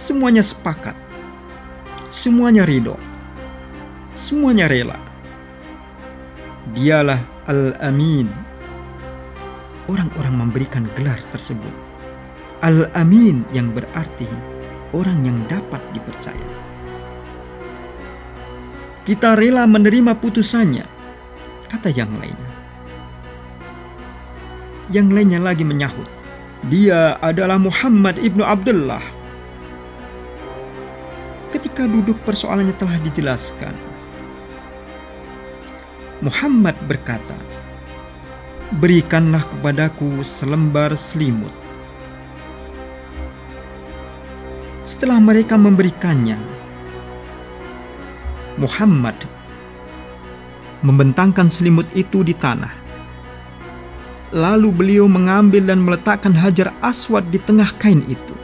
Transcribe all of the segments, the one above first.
Semuanya sepakat, semuanya ridho, semuanya rela. Dialah Al-Amin. Orang-orang memberikan gelar tersebut. Al-Amin yang berarti orang yang dapat dipercaya. Kita rela menerima putusannya, kata yang lainnya. Yang lainnya lagi menyahut, dia adalah Muhammad ibnu Abdullah. Ketika duduk persoalannya telah dijelaskan, Muhammad berkata, berikanlah kepadaku selembar selimut. Setelah mereka memberikannya, Muhammad membentangkan selimut itu di tanah. Lalu beliau mengambil dan meletakkan Hajar Aswad di tengah kain itu.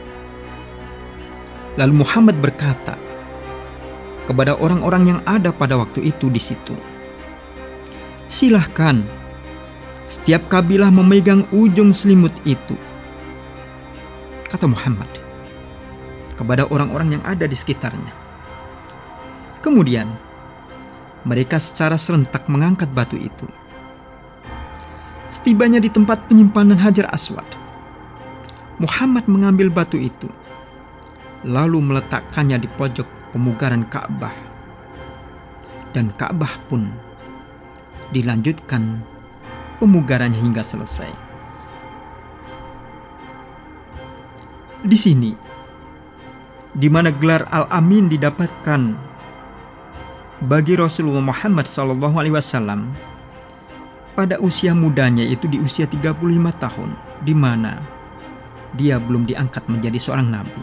Lalu Muhammad berkata kepada orang-orang yang ada pada waktu itu di situ, silahkan setiap kabilah memegang ujung selimut itu, kata Muhammad kepada orang-orang yang ada di sekitarnya. Kemudian mereka secara serentak mengangkat batu itu. Setibanya di tempat penyimpanan Hajar Aswad, Muhammad mengambil batu itu lalu meletakkannya di pojok pemugaran Ka'bah, dan Ka'bah pun dilanjutkan pemugarannya hingga selesai. Di sini, di mana gelar Al-Amin didapatkan bagi Rasulullah Muhammad SAW pada usia mudanya, itu di usia 35 tahun, di mana dia belum diangkat menjadi seorang nabi.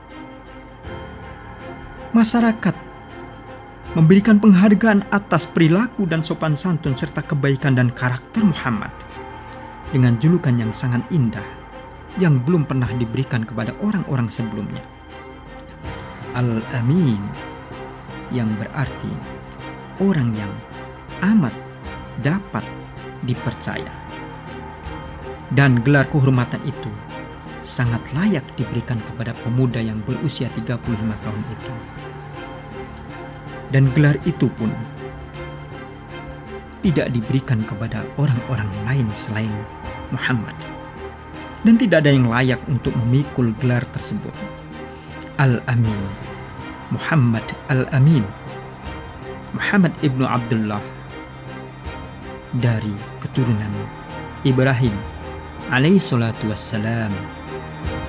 Masyarakat memberikan penghargaan atas perilaku dan sopan santun serta kebaikan dan karakter Muhammad dengan julukan yang sangat indah yang belum pernah diberikan kepada orang-orang sebelumnya. Al-Amin, yang berarti orang yang amat dapat dipercaya. Dan gelar kehormatan itu sangat layak diberikan kepada pemuda yang berusia 35 tahun itu. Dan gelar itu pun tidak diberikan kepada orang-orang lain selain Muhammad. Dan tidak ada yang layak untuk memikul gelar tersebut. Al-Amin, Muhammad Al-Amin, Muhammad ibnu Abdullah, dari keturunan Ibrahim alaihi salatu wassalam.